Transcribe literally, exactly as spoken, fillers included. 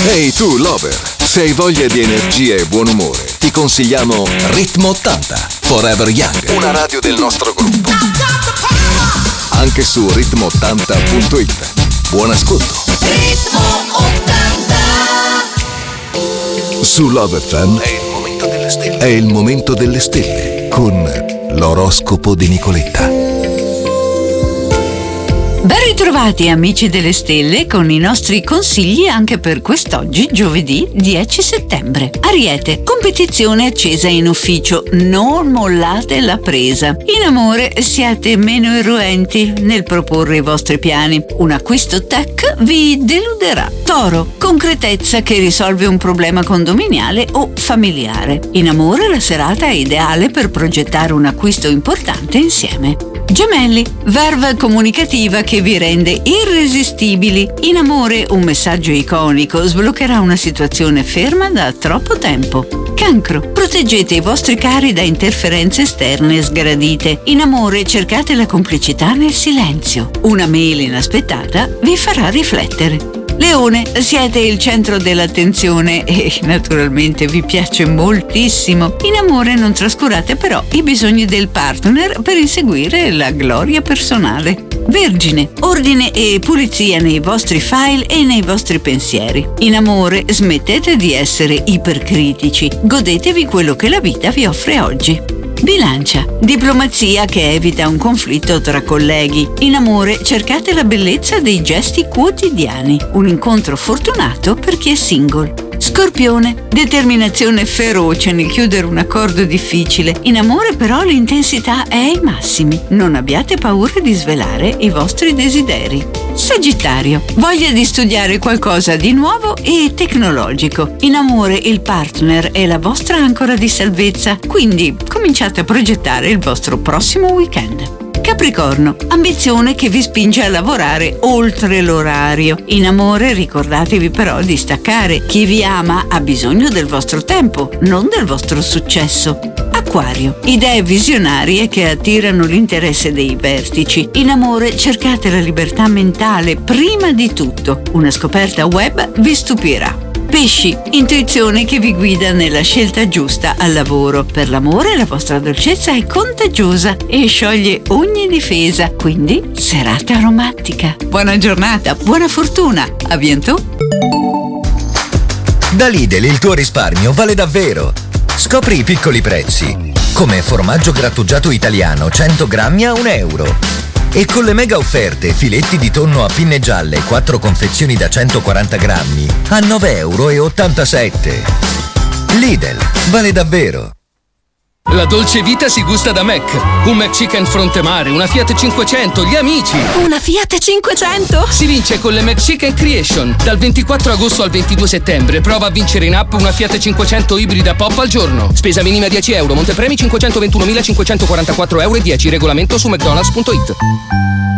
Ehi tu lover, se hai voglia di energia e buon umore, ti consigliamo Ritmo ottanta, Forever Young, una radio del nostro gruppo. Anche su ritmo ottanta punto it. Buon ascolto. Ritmo ottanta. Su Love F M è il momento delle stelle. È il momento delle stelle con l'oroscopo di Nicoletta. Ben ritrovati amici delle stelle con i nostri consigli anche per quest'oggi, giovedì dieci settembre. Ariete, competizione accesa in ufficio, non mollate la presa. In amore siate meno irruenti nel proporre i vostri piani. Un acquisto tech vi deluderà. Toro, concretezza che risolve un problema condominiale o familiare. In amore la serata è ideale per progettare un acquisto importante insieme. Gemelli, verve comunicativa che vi rende irresistibili. In amore un messaggio iconico sbloccherà una situazione ferma da troppo tempo. Cancro, proteggete i vostri cari da interferenze esterne sgradite. In amore cercate la complicità nel silenzio. Una mail inaspettata vi farà riflettere. Leone, siete il centro dell'attenzione e naturalmente vi piace moltissimo. In amore non trascurate però i bisogni del partner per inseguire la gloria personale. Vergine, ordine e pulizia nei vostri file e nei vostri pensieri. In amore smettete di essere ipercritici, godetevi quello che la vita vi offre oggi. Bilancia, diplomazia che evita un conflitto tra colleghi. In amore cercate la bellezza dei gesti quotidiani. Un incontro fortunato per chi è single. Scorpione, determinazione feroce nel chiudere un accordo difficile. In amore però l'intensità è ai massimi. Non abbiate paura di svelare i vostri desideri. Sagittario, voglia di studiare qualcosa di nuovo e tecnologico. In amore il partner è la vostra ancora di salvezza, quindi cominciate a progettare il vostro prossimo weekend. Capricorno, ambizione che vi spinge a lavorare oltre l'orario. In amore ricordatevi però di staccare. Chi vi ama ha bisogno del vostro tempo, non del vostro successo. Acquario, idee visionarie che attirano l'interesse dei vertici. In amore cercate la libertà mentale prima di tutto. Una scoperta web vi stupirà. Pesci, intuizione che vi guida nella scelta giusta al lavoro. Per l'amore la vostra dolcezza è contagiosa e scioglie ogni difesa, quindi serata romantica. Buona giornata, buona fortuna, a bientôt! Da Lidl il tuo risparmio vale davvero. Scopri i piccoli prezzi, come formaggio grattugiato italiano cento grammi a un euro. E con le mega offerte filetti di tonno a pinne gialle quattro confezioni da centoquaranta grammi a nove e ottantasette euro. Lidl, vale davvero. La dolce vita si gusta da Mac. Un McChicken fronte mare, una Fiat cinquecento, gli amici. Una Fiat cinquecento? Si vince con le McChicken Creation. Dal ventiquattro agosto al ventidue settembre prova a vincere in app una Fiat cinquecento ibrida pop al giorno. Spesa minima dieci euro, montepremi cinquecentoventunomilacinquecentoquarantaquattro euro e dieci. Regolamento su mcdonalds punto it.